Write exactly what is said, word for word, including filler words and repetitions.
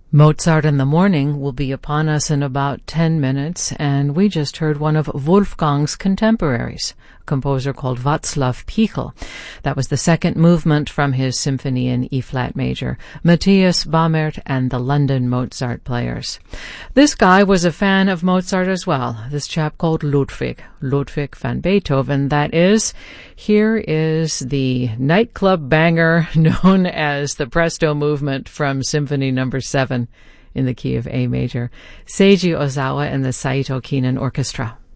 Mozart in the Morning will be upon us in about ten minutes, and we just heard one of Wolfgang's contemporaries, a composer called Václav Pichl. That was the second movement from his symphony in E-flat major, Matthias Bamert and the London Mozart Players. This guy was a fan of Mozart as well, this chap called Ludwig, Ludwig van Beethoven, that is. Here is the nightclub banger known as the Presto Movement from Symphony Number seven in the key of A major. Seiji Ozawa and the Saito Kinen Orchestra.